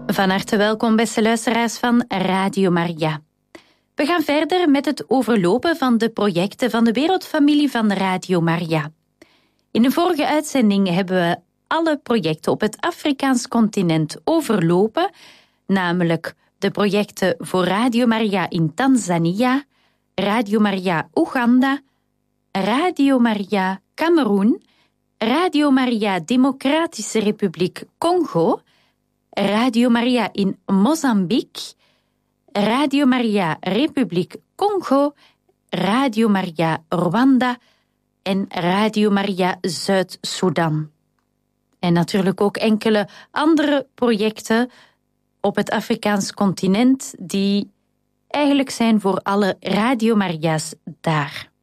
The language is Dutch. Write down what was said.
Van harte welkom, beste luisteraars van Radio Maria. We gaan verder met het overlopen van de projecten van de wereldfamilie van Radio Maria. In de vorige uitzending hebben we alle projecten op het Afrikaans continent overlopen, namelijk de projecten voor Radio Maria in Tanzania, Radio Maria Oeganda, Radio Maria Cameroen, Radio Maria Democratische Republiek Congo, Radio Maria in Mozambique, Radio Maria Republiek Congo, Radio Maria Rwanda en Radio Maria Zuid-Soedan. En natuurlijk ook enkele andere projecten op het Afrikaans continent die eigenlijk zijn voor alle Radio Maria's daar.